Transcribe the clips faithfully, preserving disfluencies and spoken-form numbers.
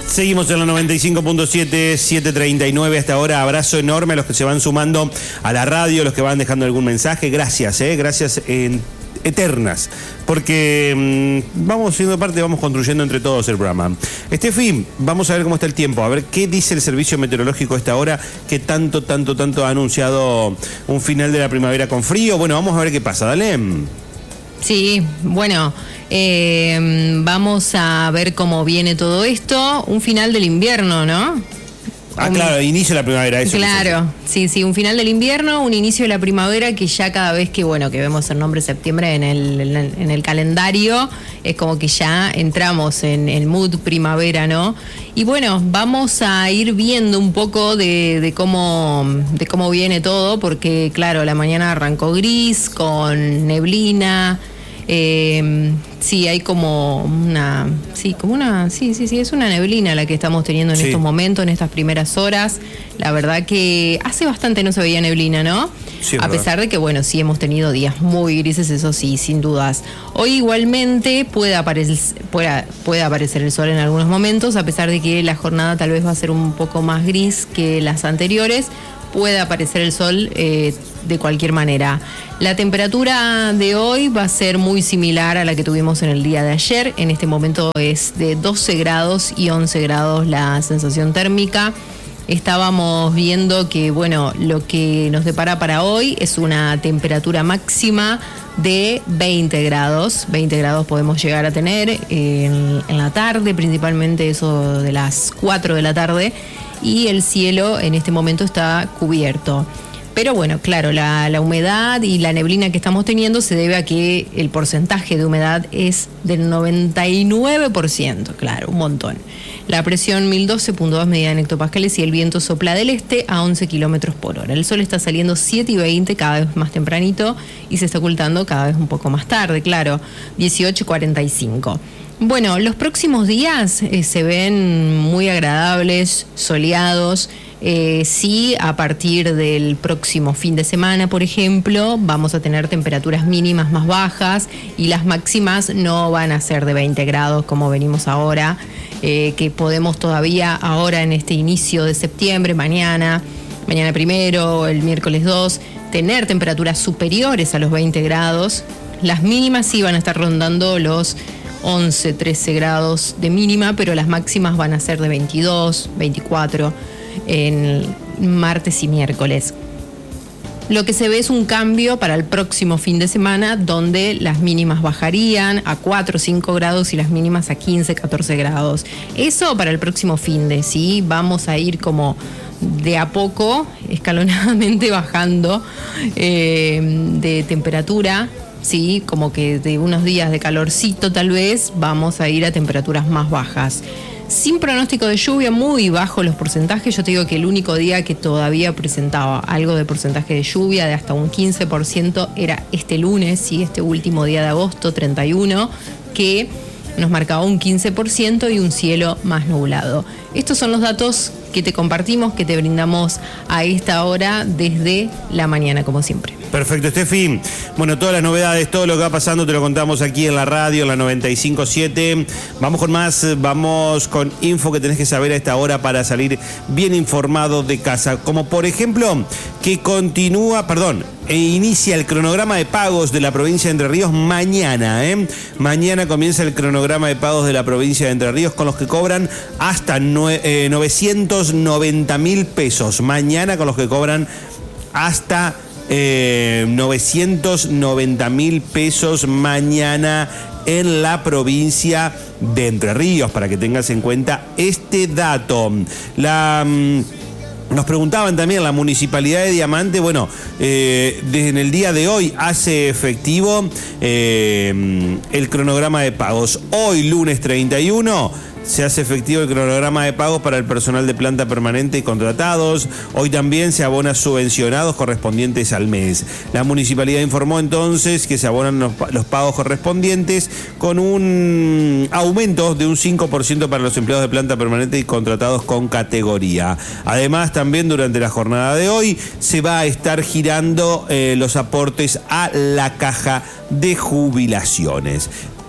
Seguimos en la noventa y cinco punto siete, siete treinta y nueve hasta ahora. Abrazo enorme a los que se van sumando a la radio, los que van dejando algún mensaje. Gracias, eh, gracias en eternas, porque mmm, vamos siendo parte, vamos construyendo entre todos el programa. Estefi, vamos a ver cómo está el tiempo, a ver qué dice el servicio meteorológico a esta hora, que tanto, tanto, tanto ha anunciado un final de la primavera con frío. Bueno, vamos a ver qué pasa, dale. Sí, bueno, eh, vamos a ver cómo viene todo esto. Un final del invierno, ¿no? Ah, un... claro, inicio de la primavera, eso. Claro, sí, sí, un final del invierno, un inicio de la primavera que ya cada vez que, bueno, que vemos el nombre septiembre en el, en el, en el calendario, es como que ya entramos en el mood primavera, ¿no? Y bueno, vamos a ir viendo un poco de, de cómo de cómo viene todo, porque claro, la mañana arrancó gris, con neblina. Eh, sí, hay como una, sí, como una, sí, sí, sí, es una neblina la que estamos teniendo en sí. estos momentos, en estas primeras horas. La verdad que hace bastante no se veía neblina, ¿no? Sí, a pesar de que, bueno, sí hemos tenido días muy grises, eso sí, sin dudas. Hoy igualmente puede aparecer, puede, puede aparecer el sol en algunos momentos, a pesar de que la jornada tal vez va a ser un poco más gris que las anteriores. Puede aparecer el sol eh, de cualquier manera. La temperatura de hoy va a ser muy similar a la que tuvimos en el día de ayer. En este momento es de doce grados y once grados la sensación térmica. Estábamos viendo que, bueno, lo que nos depara para hoy es una temperatura máxima de veinte grados. veinte grados podemos llegar a tener en, en la tarde, principalmente eso de las cuatro de la tarde. Y el cielo en este momento está cubierto. Pero bueno, claro, la, la humedad y la neblina que estamos teniendo se debe a que el porcentaje de humedad es del noventa y nueve por ciento, claro, un montón. La presión mil doce punto dos medida en hectopascales y el viento sopla del este a once kilómetros por hora. El sol está saliendo siete y veinte, cada vez más tempranito, y se está ocultando cada vez un poco más tarde, claro, dieciocho y cuarenta y cinco. Bueno, los próximos días eh, se ven muy agradables, soleados. Eh, sí, a partir del próximo fin de semana, por ejemplo, vamos a tener temperaturas mínimas más bajas y las máximas no van a ser de veinte grados como venimos ahora, eh, que podemos todavía ahora en este inicio de septiembre, mañana, mañana primero, el miércoles dos, tener temperaturas superiores a los veinte grados. Las mínimas sí van a estar rondando los once, trece grados de mínima, pero las máximas van a ser de veintidós, veinticuatro en martes y miércoles. Lo que se ve es un cambio para el próximo fin de semana, donde las mínimas bajarían a cuatro o cinco grados y las mínimas a quince, catorce grados. Eso para el próximo fin de, ¿sí? Vamos a ir como de a poco, escalonadamente bajando eh, de temperatura. Sí, como que de unos días de calorcito tal vez vamos a ir a temperaturas más bajas. Sin pronóstico de lluvia, muy bajo los porcentajes. Yo te digo que el único día que todavía presentaba algo de porcentaje de lluvia de hasta un quince por ciento era este lunes, sí, este último día de agosto, treinta y uno, que nos marcaba un quince por ciento y un cielo más nublado. Estos son los datos que te compartimos, que te brindamos a esta hora desde la mañana, como siempre. Perfecto, Estefi. Bueno, todas las novedades, todo lo que va pasando te lo contamos aquí en la radio, en la noventa y cinco punto siete. Vamos con más, vamos con info que tenés que saber a esta hora para salir bien informado de casa. Como por ejemplo, que continúa, perdón, e inicia el cronograma de pagos de la provincia de Entre Ríos mañana, ¿eh? Mañana comienza el cronograma de pagos de la provincia de Entre Ríos con los que cobran hasta novecientos noventa mil pesos. Mañana con los que cobran hasta Eh, novecientos noventa mil pesos mañana en la provincia de Entre Ríos, para que tengas en cuenta este dato. La... Nos preguntaban también, la Municipalidad de Diamante, bueno, eh, desde el día de hoy hace efectivo eh, el cronograma de pagos. Hoy, lunes treinta y uno, se hace efectivo el cronograma de pagos para el personal de planta permanente y contratados. Hoy también se abonan subvencionados correspondientes al mes. La municipalidad informó entonces que se abonan los, los pagos correspondientes con un aumento de un cinco por ciento para los empleados de planta permanente y contratados con categoría. Además, también durante la jornada de hoy se va a estar girando eh, los aportes a la caja de jubilaciones.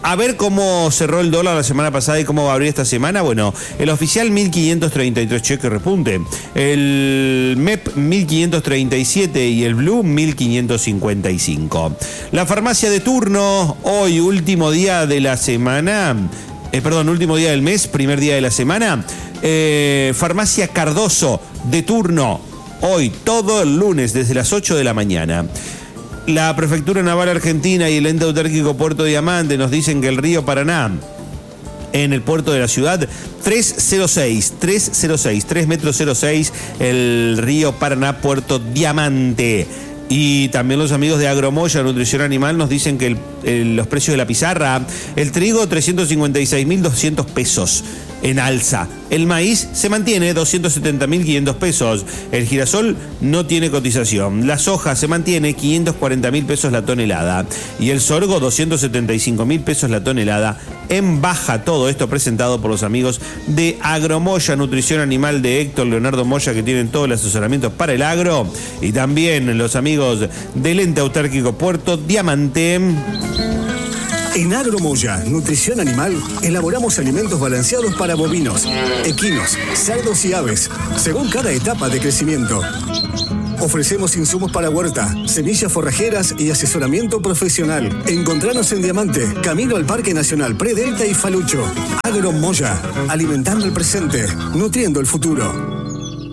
A ver cómo cerró el dólar la semana pasada y cómo va a abrir esta semana. Bueno, el oficial mil quinientos treinta y tres, cheque repunte. El M E P mil quinientos treinta y siete y el Blue mil quinientos cincuenta y cinco. La farmacia de turno, hoy último día de la semana, eh, perdón, último día del mes, primer día de la semana. Eh, farmacia Cardoso de turno, hoy todo el lunes desde las ocho de la mañana. La Prefectura Naval Argentina y el ente autárquico Puerto Diamante nos dicen que el río Paraná, en el puerto de la ciudad, trescientos seis, trescientos seis, tres metros cero seis, el río Paraná, Puerto Diamante. Y también los amigos de Agromoya, Nutrición Animal, nos dicen que el, el, los precios de la pizarra, el trigo trescientos cincuenta y seis mil doscientos pesos en alza. El maíz se mantiene doscientos setenta mil quinientos pesos. El girasol no tiene cotización. La soja se mantiene quinientos cuarenta mil pesos la tonelada. Y el sorgo doscientos setenta y cinco mil pesos la tonelada en baja. Todo esto presentado por los amigos de Agromoya, Nutrición Animal de Héctor Leonardo Moya, que tienen todos los asesoramientos para el agro. Y también los amigos del ente autárquico Puerto Diamante. En Agromoya, Nutrición Animal, elaboramos alimentos balanceados para bovinos, equinos, cerdos y aves, según cada etapa de crecimiento. Ofrecemos insumos para huerta, semillas forrajeras y asesoramiento profesional. Encontranos en Diamante, camino al Parque Nacional Predelta y Falucho. Agromoya, alimentando el presente, nutriendo el futuro.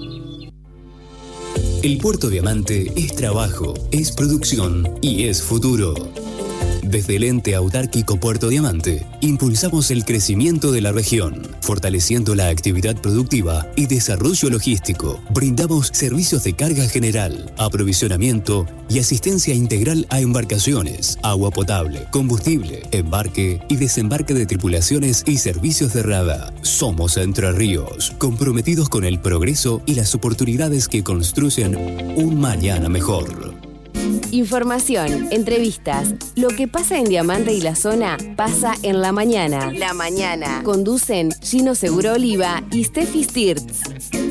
El Puerto Diamante es trabajo, es producción y es futuro. Desde el ente autárquico Puerto Diamante, impulsamos el crecimiento de la región, fortaleciendo la actividad productiva y desarrollo logístico. Brindamos servicios de carga general, aprovisionamiento y asistencia integral a embarcaciones, agua potable, combustible, embarque y desembarque de tripulaciones y servicios de rada. Somos Entre Ríos, comprometidos con el progreso y las oportunidades que construyen un mañana mejor. Información, entrevistas, lo que pasa en Diamante y la zona pasa en La Mañana. La Mañana. Conducen Gino Seguro Oliva y Steffi Stirtz.